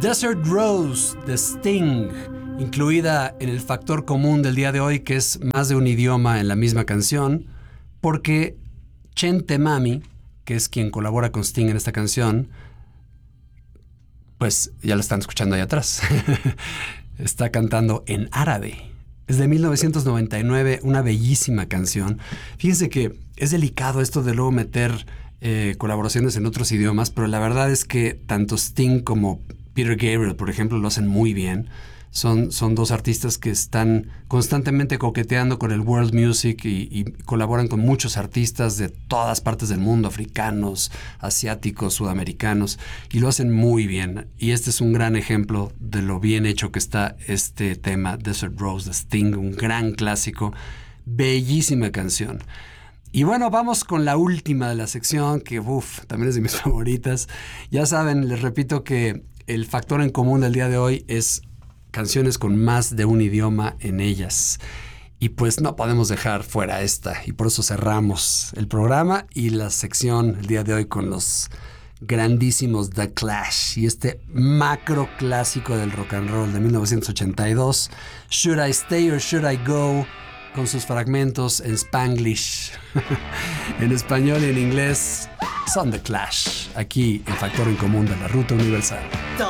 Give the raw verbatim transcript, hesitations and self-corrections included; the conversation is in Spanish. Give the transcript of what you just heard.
Desert Rose de Sting, incluida en el factor común del día de hoy, que es más de un idioma en la misma canción, porque Chente Mami, que es quien colabora con Sting en esta canción, pues ya lo están escuchando ahí atrás, está cantando en árabe. Es de mil novecientos noventa y nueve, una bellísima canción. Fíjense que es delicado esto de luego meter eh, colaboraciones en otros idiomas, pero la verdad es que tanto Sting como Peter Gabriel, por ejemplo, lo hacen muy bien. Son, son dos artistas que están constantemente coqueteando con el world music y, y colaboran con muchos artistas de todas partes del mundo, africanos, asiáticos, sudamericanos, y lo hacen muy bien. Y este es un gran ejemplo de lo bien hecho que está este tema, Desert Rose de Sting, un gran clásico, bellísima canción. Y bueno, vamos con la última de la sección, que uf, también es de mis favoritas. Ya saben, les repito que el factor en común del día de hoy es canciones con más de un idioma en ellas. Y pues no podemos dejar fuera esta. Y por eso cerramos el programa y la sección el día de hoy con los grandísimos The Clash. Y este macro clásico del rock and roll de mil novecientos ochenta y dos, Should I Stay or Should I Go, con sus fragmentos en Spanglish, en español y en inglés, son The Clash. Aquí el factor en común de la ruta universal. The